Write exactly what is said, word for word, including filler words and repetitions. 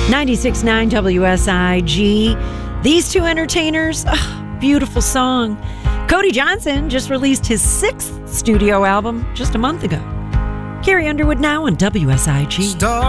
ninety-six point nine W S I G. These two entertainers, oh, beautiful song. Cody Johnson just released his sixth studio album just a month ago. Carrie Underwood now on W S I G. Star